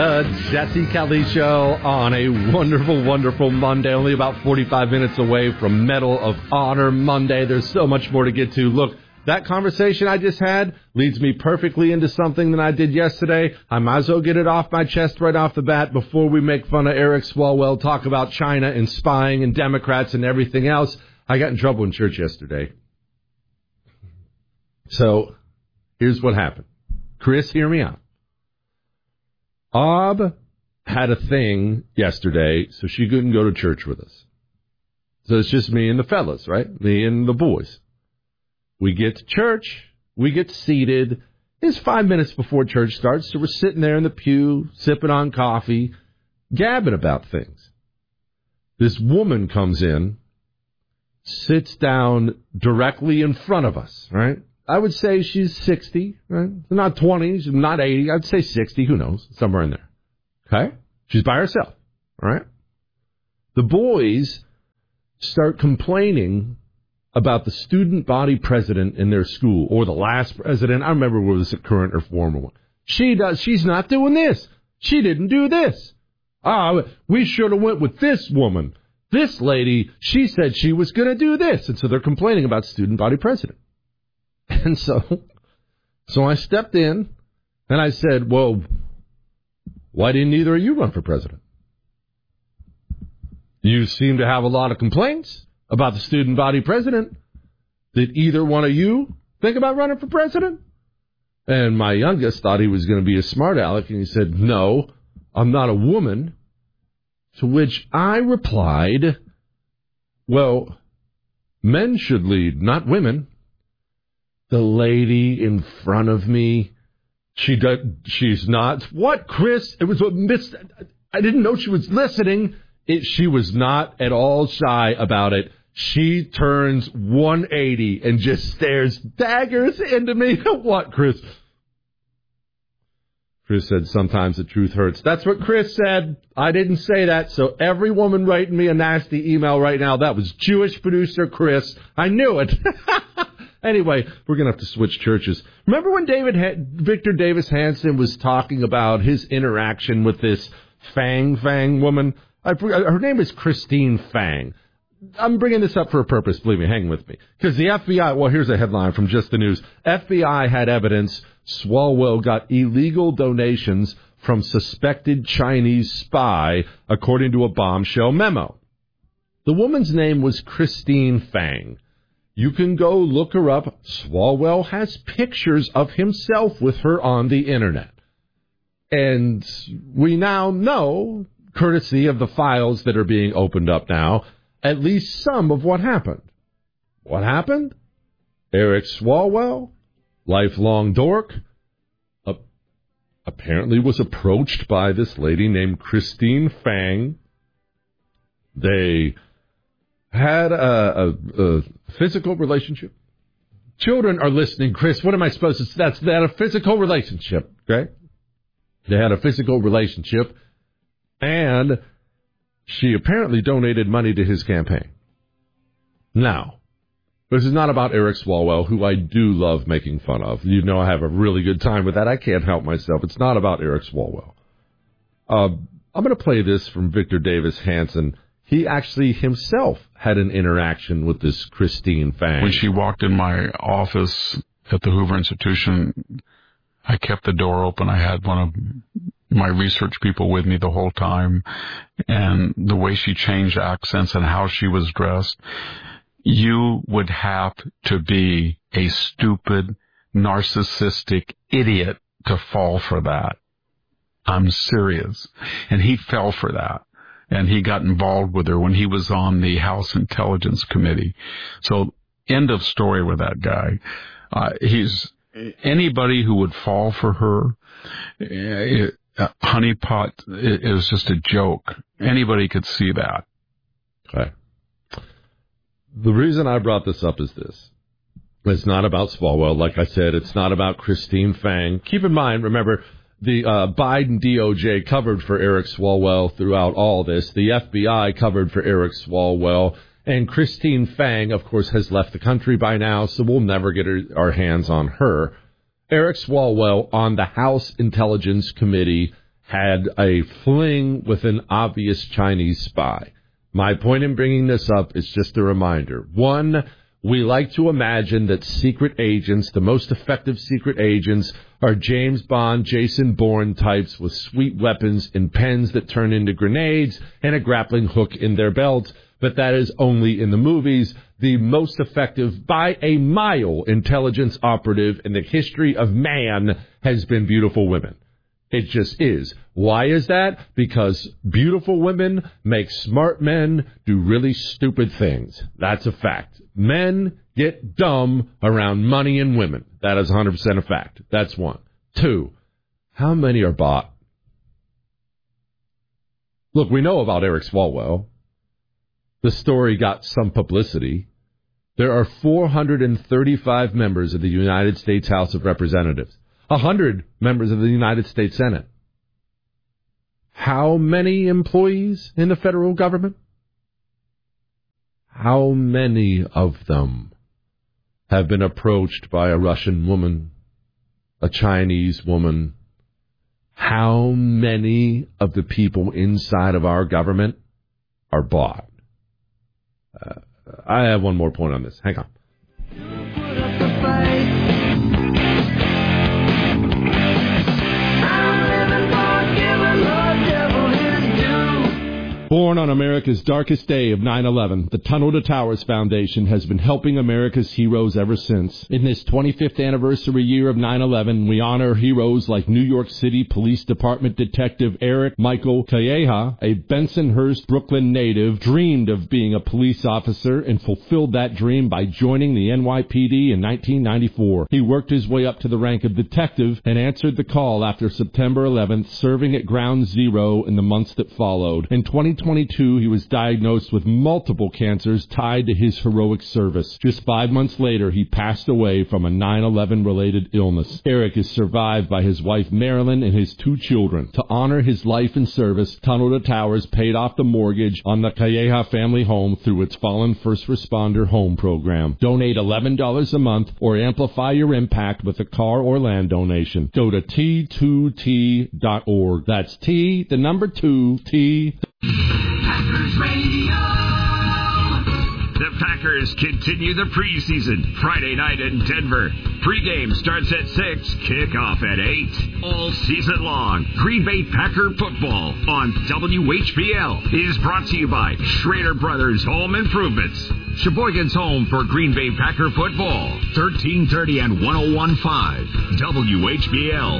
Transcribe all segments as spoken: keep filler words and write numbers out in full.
Uh, Jesse Kelly Show on a wonderful, wonderful Monday. Only about forty-five minutes away from Medal of Honor Monday. There's so much more to get to. Look, that conversation I just had leads me perfectly into something that I did yesterday. I might as well get it off my chest right off the bat before we make fun of Eric Swalwell, talk about China and spying and Democrats and everything else. I got in trouble in church yesterday. So here's what happened. Chris, hear me out. Ob had a thing yesterday, so she couldn't go to church with us. So it's just me and the fellas, right? Me and the boys. We get to church. We get seated. It's five minutes before church starts, so we're sitting there in the pew, sipping on coffee, gabbing about things. This woman comes in, sits down directly in front of us, right? I would say she's sixty, right? Not twenty, not eighty. I'd say sixty. Who knows? Somewhere in there. Okay? She's by herself, all right? The boys start complaining about the student body president in their school, or the last president. I remember whether it was a current or former one. She does. She's not doing this. She didn't do this. Ah, we should have went with this woman. This lady, she said she was going to do this. And so they're complaining about student body president. And so, so I stepped in and I said, well, why didn't either of you run for president? You seem to have a lot of complaints about the student body president. Did either one of you think about running for president? And my youngest thought he was going to be a smart aleck, and he said, no, I'm not a woman. To which I replied, well, men should lead, not women. The lady in front of me, she does, she's not. What, Chris? It was what missed. I didn't know she was listening. It, she was not at all shy about it. She turns one eighty and just stares daggers into me. What, Chris? Chris said, sometimes the truth hurts. That's what Chris said. I didn't say that. So every woman writing me a nasty email right now, that was Jewish producer Chris. I knew it. Anyway, we're going to have to switch churches. Remember when David ha- Victor Davis Hanson was talking about his interaction with this Fang Fang woman? I, her name is Christine Fang. I'm bringing this up for a purpose, believe me, hang with me. Because the F B I, well, here's a headline from Just the News. F B I had evidence Swalwell got illegal donations from suspected Chinese spy, according to a bombshell memo. The woman's name was Christine Fang. You can go look her up. Swalwell has pictures of himself with her on the internet. And we now know, courtesy of the files that are being opened up now, at least some of what happened. What happened? Eric Swalwell, lifelong dork, uh, apparently was approached by this lady named Christine Fang. They had a, a, a physical relationship. Children are listening, Chris. What am I supposed to say? That's they had a physical relationship, okay? They had a physical relationship, and she apparently donated money to his campaign. Now, this is not about Eric Swalwell, who I do love making fun of. You know I have a really good time with that. I can't help myself. It's not about Eric Swalwell. Uh, I'm going to play this from Victor Davis Hanson. He actually himself had an interaction with this Christine Fang. When she walked in my office at the Hoover Institution, I kept the door open. I had one of my research people with me the whole time. And the way she changed accents and how she was dressed, you would have to be a stupid, narcissistic idiot to fall for that. I'm serious. And he fell for that. And he got involved with her when he was on the House Intelligence Committee. So, end of story with that guy. Uh, he's anybody who would fall for her. It, uh, honeypot it, it was just a joke. Anybody could see that. Okay. The reason I brought this up is this. It's not about Swalwell. Like I said, it's not about Christine Fang. Keep in mind, remember, the uh, Biden D O J covered for Eric Swalwell throughout all this. The F B I covered for Eric Swalwell. And Christine Fang, of course, has left the country by now, so we'll never get her, our hands on her. Eric Swalwell on the House Intelligence Committee had a fling with an obvious Chinese spy. My point in bringing this up is just a reminder. One, we like to imagine that secret agents, the most effective secret agents, are James Bond, Jason Bourne types with sweet weapons and pens that turn into grenades and a grappling hook in their belts. But that is only in the movies. The most effective, by a mile, intelligence operative in the history of man has been beautiful women. It just is. Why is that? Because beautiful women make smart men do really stupid things. That's a fact. Men get dumb around money and women. That is one hundred percent a fact. That's one. Two, how many are bought? Look, we know about Eric Swalwell. The story got some publicity. There are four hundred thirty-five members of the United States House of Representatives. one hundred members of the United States Senate. How many employees in the federal government? How many of them have been approached by a Russian woman, a Chinese woman? How many of the people inside of our government are bought? Uh, I have one more point on this. Hang on. Born on America's darkest day of nine eleven, the Tunnel to Towers Foundation has been helping America's heroes ever since. In this twenty-fifth anniversary year of nine eleven, we honor heroes like New York City Police Department Detective Eric Michael Calleja, a Bensonhurst, Brooklyn native, dreamed of being a police officer and fulfilled that dream by joining the N Y P D in nineteen ninety-four. He worked his way up to the rank of detective and answered the call after September eleventh, serving at Ground Zero in the months that followed. In twenty twenty-two, he was diagnosed with multiple cancers tied to his heroic service. Just five months later, he passed away from a nine eleven related illness. Eric is survived by his wife Marilyn and his two children. To honor his life and service, Tunnel to Towers paid off the mortgage on the Calleja family home through its Fallen First Responder Home Program. Donate eleven dollars a month or amplify your impact with a car or land donation. Go to T two T dot org. That's T, the number two, T... Packers Radio. The Packers continue the preseason Friday night in Denver. Pregame starts at six, kickoff at eight. All season long, Green Bay Packer football on W H B L is brought to you by Schrader Brothers Home Improvements. Sheboygan's home for Green Bay Packer football. thirteen thirty and ten fifteen W H B L.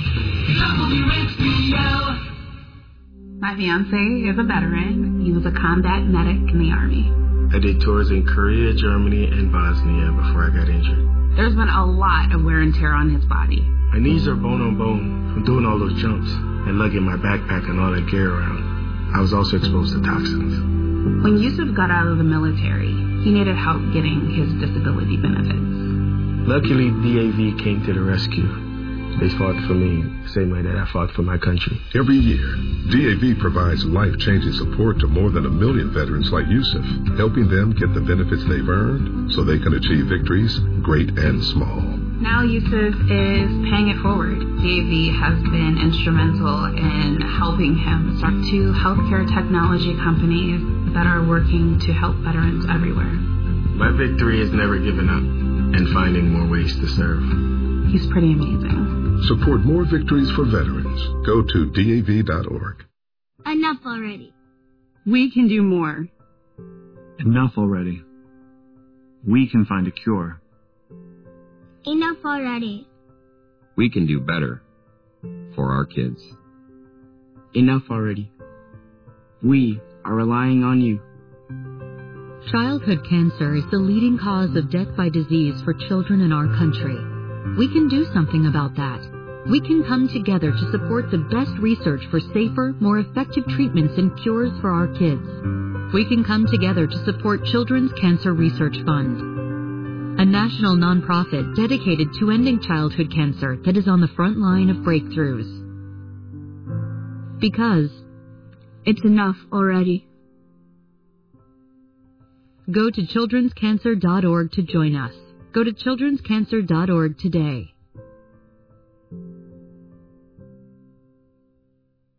W H B L. My fiancé is a veteran. He was a combat medic in the Army. I did tours in Korea, Germany, and Bosnia before I got injured. There's been a lot of wear and tear on his body. My knees are bone on bone from doing all those jumps and lugging my backpack and all that gear around. I was also exposed to toxins. When Yusuf got out of the military, he needed help getting his disability benefits. Luckily, D A V came to the rescue. They fought for me the same way that I fought for my country. Every year, D A V provides life-changing support to more than a million veterans like Yusuf, helping them get the benefits they've earned so they can achieve victories, great and small. Now Yusuf is paying it forward. D A V has been instrumental in helping him start two healthcare technology companies that are working to help veterans everywhere. My victory is never giving up and finding more ways to serve. He's pretty amazing. Support more victories for veterans. Go to D A V dot org. Enough already. We can do more. Enough already. We can find a cure. Enough already. We can do better for our kids. Enough already. We are relying on you. Childhood cancer is the leading cause of death by disease for children in our country. We can do something about that. We can come together to support the best research for safer, more effective treatments and cures for our kids. We can come together to support Children's Cancer Research Fund, a national nonprofit dedicated to ending childhood cancer that is on the front line of breakthroughs. Because it's enough already. Go to children's cancer dot org to join us. Go to children's cancer dot org today.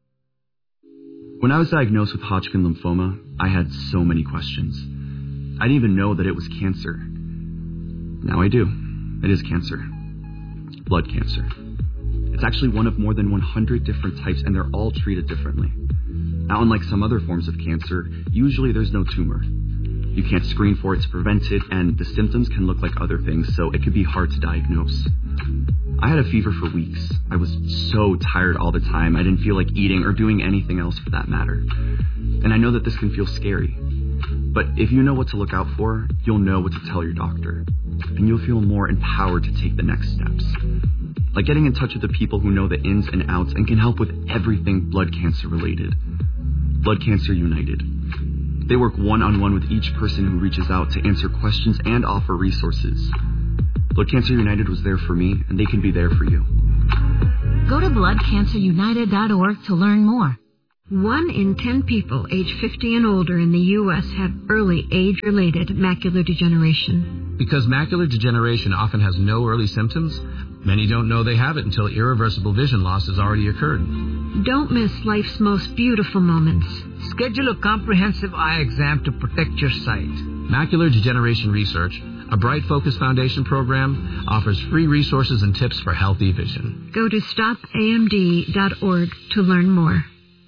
When I was diagnosed with Hodgkin lymphoma, I had so many questions. I didn't even know that it was cancer. Now I do. It is cancer. Blood cancer. It's actually one of more than one hundred different types, and they're all treated differently. Now, unlike some other forms of cancer, usually there's no tumor. You can't screen for it to prevent it, and the symptoms can look like other things, so it can be hard to diagnose. I had a fever for weeks. I was so tired all the time, I didn't feel like eating or doing anything else for that matter. And I know that this can feel scary. But if you know what to look out for, you'll know what to tell your doctor. And you'll feel more empowered to take the next steps. Like getting in touch with the people who know the ins and outs and can help with everything blood cancer related. Blood Cancer United. They work one-on-one with each person who reaches out to answer questions and offer resources. Blood Cancer United was there for me, and they can be there for you. Go to blood cancer united dot org to learn more. One in ten people age fifty and older in the U S have early age-related macular degeneration. Because macular degeneration often has no early symptoms, many don't know they have it until irreversible vision loss has already occurred. Don't miss life's most beautiful moments. Schedule a comprehensive eye exam to protect your sight. Macular Degeneration Research, a Bright Focus Foundation program, offers free resources and tips for healthy vision. Go to stop A M D dot org to learn more.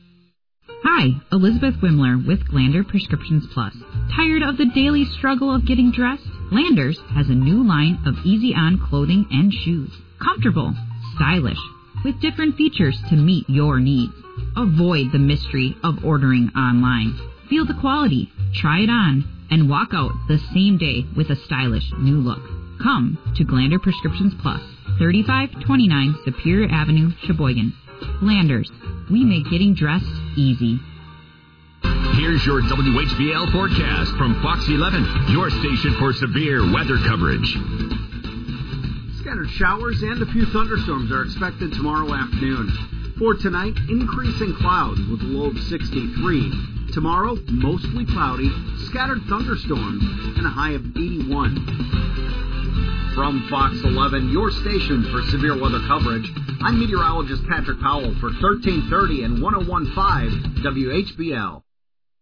Hi, Elizabeth Wimler with Glander Prescriptions Plus. Tired of the daily struggle of getting dressed? Landers has a new line of easy-on clothing and shoes. Comfortable, stylish, with different features to meet your needs. Avoid the mystery of ordering online. Feel the quality, try it on, and walk out the same day with a stylish new look. Come to Glander Prescriptions Plus, thirty-five twenty-nine Superior Avenue, Sheboygan. Landers, we make getting dressed easy. Here's your W H B L forecast from Fox eleven, your station for severe weather coverage. Scattered showers and a few thunderstorms are expected tomorrow afternoon. For tonight, increasing clouds with a low of sixty-three. Tomorrow, mostly cloudy, scattered thunderstorms, and a high of eighty-one. From Fox eleven, your station for severe weather coverage, I'm meteorologist Patrick Powell for thirteen thirty and one oh one point five W H B L.